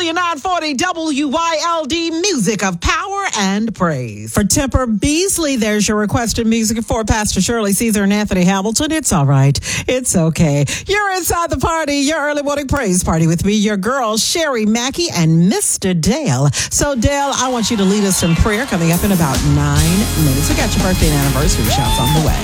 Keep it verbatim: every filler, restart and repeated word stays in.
W nine forty W Y L D, music of power and praise. For Temper Beasley, there's your requested music for Pastor Shirley Caesar and Anthony Hamilton. It's all right. It's okay. You're inside the party, your early morning praise party with me, your girl, Sherry Mackey and Mister Dale. So, Dale, I want you to lead us in prayer coming up in about nine minutes. We got your birthday and anniversary shouts on the way.